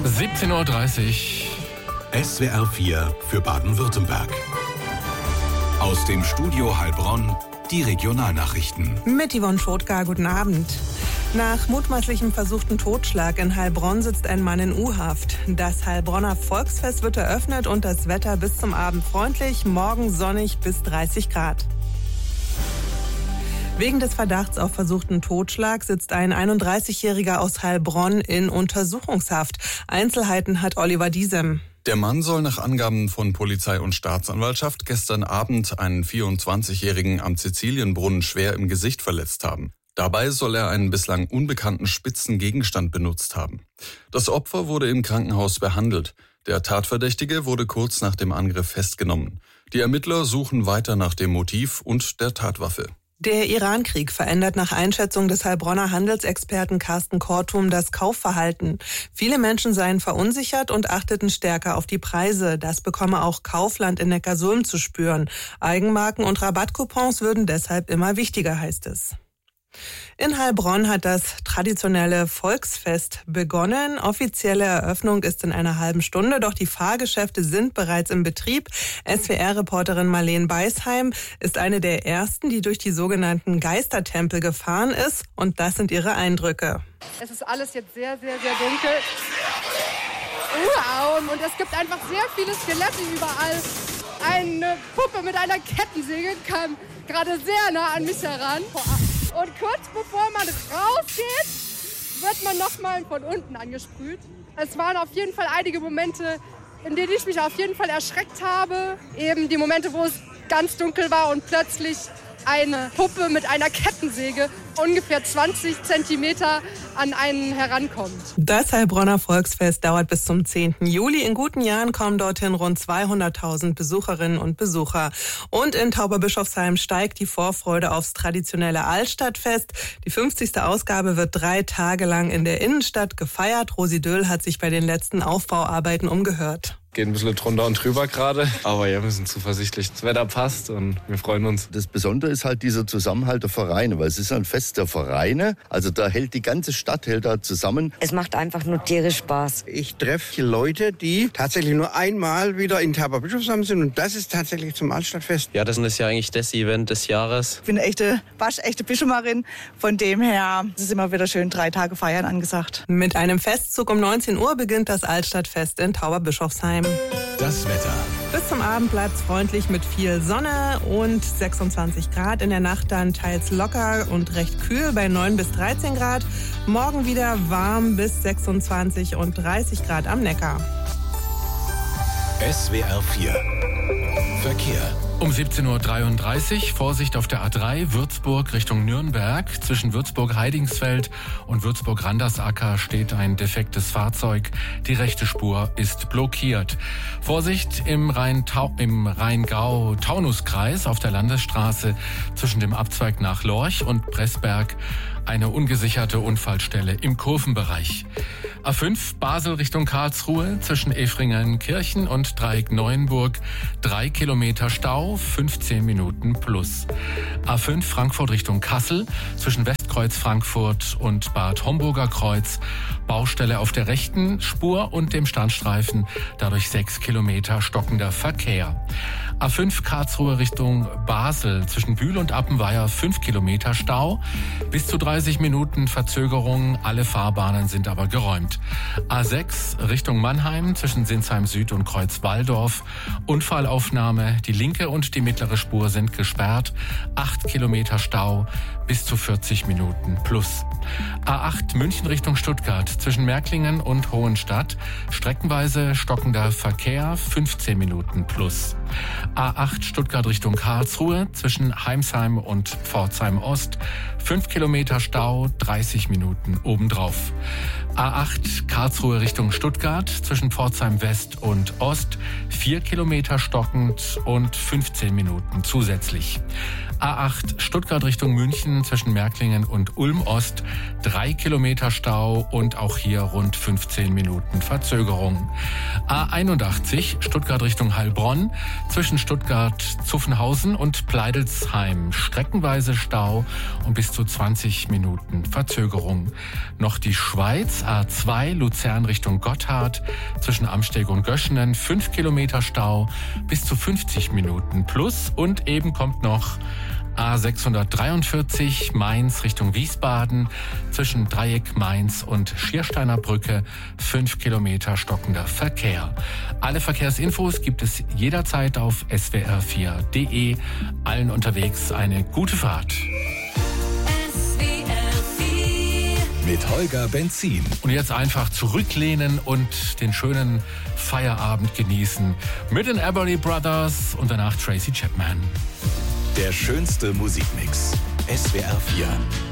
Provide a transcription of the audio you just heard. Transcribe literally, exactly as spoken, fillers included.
siebzehn Uhr dreißig. S W R vier für Baden-Württemberg. Aus dem Studio Heilbronn die Regionalnachrichten. Mit Yvonne Schotka, guten Abend. Nach mutmaßlichem versuchten Totschlag in Heilbronn sitzt ein Mann in U-Haft. Das Heilbronner Volksfest wird eröffnet und das Wetter bis zum Abend freundlich, morgen sonnig bis dreißig Grad. Wegen des Verdachts auf versuchten Totschlag sitzt ein einunddreißigjähriger aus Heilbronn in Untersuchungshaft. Einzelheiten hat Oliver Diesem. Der Mann soll nach Angaben von Polizei und Staatsanwaltschaft gestern Abend einen vierundzwanzigjährigen am Sizilienbrunnen schwer im Gesicht verletzt haben. Dabei soll er einen bislang unbekannten spitzen Gegenstand benutzt haben. Das Opfer wurde im Krankenhaus behandelt. Der Tatverdächtige wurde kurz nach dem Angriff festgenommen. Die Ermittler suchen weiter nach dem Motiv und der Tatwaffe. Der Iran-Krieg verändert nach Einschätzung des Heilbronner Handelsexperten Carsten Kortum das Kaufverhalten. Viele Menschen seien verunsichert und achteten stärker auf die Preise. Das bekomme auch Kaufland in Neckarsulm zu spüren. Eigenmarken und Rabattcoupons würden deshalb immer wichtiger, heißt es. In Heilbronn hat das traditionelle Volksfest begonnen. Offizielle Eröffnung ist in einer halben Stunde, doch die Fahrgeschäfte sind bereits im Betrieb. S W R-Reporterin Marlene Beisheim ist eine der ersten, die durch die sogenannten Geistertempel gefahren ist. Und das sind ihre Eindrücke. Es ist alles jetzt sehr, sehr, sehr dunkel. Wow, und es gibt einfach sehr viele Skelette überall. Eine Puppe mit einer Kettensäge kam gerade sehr nah an mich heran. Und kurz bevor man rausgeht, wird man nochmal von unten angesprüht. Es waren auf jeden Fall einige Momente, in denen ich mich auf jeden Fall erschreckt habe. Eben die Momente, wo es ganz dunkel war und plötzlich eine Puppe mit einer Kettensäge ungefähr zwanzig Zentimeter an einen herankommt. Das Heilbronner Volksfest dauert bis zum zehnten Juli. In guten Jahren kommen dorthin rund zweihunderttausend Besucherinnen und Besucher. Und in Tauberbischofsheim steigt die Vorfreude aufs traditionelle Altstadtfest. Die fünfzigste Ausgabe wird drei Tage lang in der Innenstadt gefeiert. Rosi Döhl hat sich bei den letzten Aufbauarbeiten umgehört. Geht ein bisschen drunter und drüber gerade, aber ja, wir sind zuversichtlich. Das Wetter passt und wir freuen uns. Das Besondere ist halt dieser Zusammenhalt der Vereine, weil es ist ein Fest der Vereine. Also da hält die ganze Stadt hält da zusammen. Es macht einfach nur tierisch Spaß. Ich treffe Leute, die tatsächlich nur einmal wieder in Tauberbischofsheim sind und das ist tatsächlich zum Altstadtfest. Ja, das ist ja eigentlich das Event des Jahres. Ich bin eine echte, waschechte Bischomarin. Von dem her ist es immer wieder schön, drei Tage feiern angesagt. Mit einem Festzug um neunzehn Uhr beginnt das Altstadtfest in Tauberbischofsheim. Das Wetter. Bis zum Abend bleibt es freundlich mit viel Sonne und sechsundzwanzig Grad. In der Nacht dann teils locker und recht kühl bei neun bis dreizehn Grad. Morgen wieder warm bis sechsundzwanzig und dreißig Grad am Neckar. S W R vier. Verkehr. Um siebzehn Uhr dreiunddreißig, Vorsicht auf der A drei, Würzburg Richtung Nürnberg. Zwischen Würzburg-Heidingsfeld und Würzburg-Randersacker steht ein defektes Fahrzeug. Die rechte Spur ist blockiert. Vorsicht im Rhein-Tau- im Rheingau-Taunus-Kreis auf der Landesstraße zwischen dem Abzweig nach Lorch und Pressberg. Eine ungesicherte Unfallstelle im Kurvenbereich. A fünf Basel Richtung Karlsruhe zwischen Efringen-Kirchen und Dreieck Neuenburg. Drei Kilometer Stau, fünfzehn Minuten plus. A fünf Frankfurt Richtung Kassel zwischen Westkreuz Frankfurt und Bad Homburger Kreuz. Baustelle auf der rechten Spur und dem Standstreifen. Dadurch sechs Kilometer stockender Verkehr. A fünf Karlsruhe Richtung Basel zwischen Bühl und Appenweier fünf Kilometer Stau. Bis zu dreißig Minuten Verzögerung. Alle Fahrbahnen sind aber geräumt. A sechs Richtung Mannheim zwischen Sinsheim Süd und Kreuz-Walldorf. Unfallaufnahme. Die linke und die mittlere Spur sind gesperrt. acht Kilometer Stau. Bis zu vierzig Minuten plus. A acht München Richtung Stuttgart zwischen Märklingen und Hohenstadt. Streckenweise stockender Verkehr, fünfzehn Minuten plus. A acht Stuttgart Richtung Karlsruhe zwischen Heimsheim und Pforzheim Ost. fünf Kilometer Stau, dreißig Minuten obendrauf. A acht Karlsruhe Richtung Stuttgart zwischen Pforzheim West und Ost. vier Kilometer stockend und fünfzehn Minuten zusätzlich. A acht Stuttgart Richtung München zwischen Märklingen und Ulm Ost, drei Kilometer Stau und auch hier rund fünfzehn Minuten Verzögerung. A einundachtzig Stuttgart Richtung Heilbronn zwischen Stuttgart-Zuffenhausen und Pleidelsheim, streckenweise Stau und bis zu zwanzig Minuten Verzögerung. Noch die Schweiz, A zwei Luzern Richtung Gotthard zwischen Amsteg und Göschenen, fünf Kilometer Stau bis zu fünfzig Minuten plus. Und eben kommt noch A sechshundertdreiundvierzig Mainz Richtung Wiesbaden zwischen Dreieck Mainz und Schiersteiner Brücke, fünf Kilometer stockender Verkehr. Alle Verkehrsinfos gibt es jederzeit auf s w r vier punkt d e. Allen unterwegs eine gute Fahrt. Mit Holger Benzin. Und jetzt einfach zurücklehnen und den schönen Feierabend genießen mit den Everly Brothers und danach Tracy Chapman. Der schönste Musikmix. S W R vier.